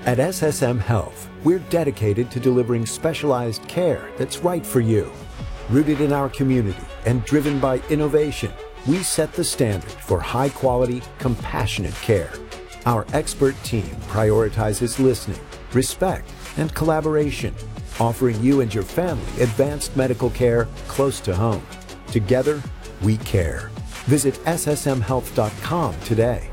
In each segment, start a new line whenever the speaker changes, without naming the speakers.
At SSM Health, we're dedicated to delivering specialized care that's right for you. Rooted in our community and driven by innovation, we set the standard for high-quality, compassionate care. Our expert team prioritizes listening, respect, and collaboration, offering you and your family advanced medical care close to home. Together, we care. Visit ssmhealth.com today.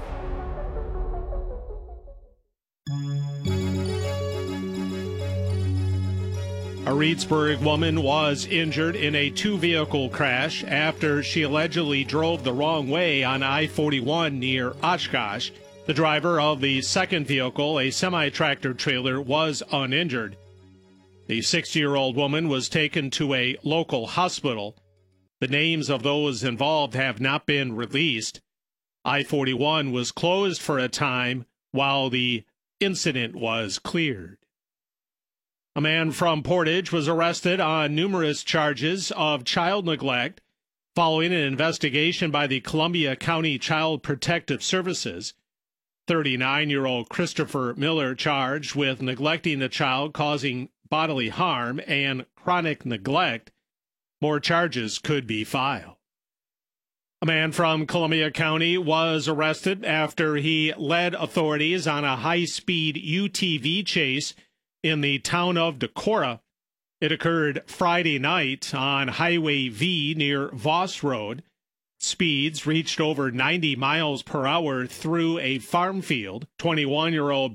A Reedsburg woman was injured in a two-vehicle crash after she allegedly drove the wrong way on I-41 near Oshkosh. The driver of the second vehicle, a semi-tractor trailer, was uninjured. The 60-year-old woman was taken to a local hospital. The names of those involved have not been released. I-41 was closed for a time while the incident was cleared. A man from Portage was arrested on numerous charges of child neglect following an investigation by the Columbia County Child Protective Services. 39-year-old Christopher Miller charged with neglecting the child, causing bodily harm, and chronic neglect. More charges could be filed. A man from Columbia County was arrested after he led authorities on a high-speed UTV chase in the town of Decorah. It occurred Friday night on Highway V near Voss Road. Speeds reached over 90 miles per hour through a farm field. 21-year-old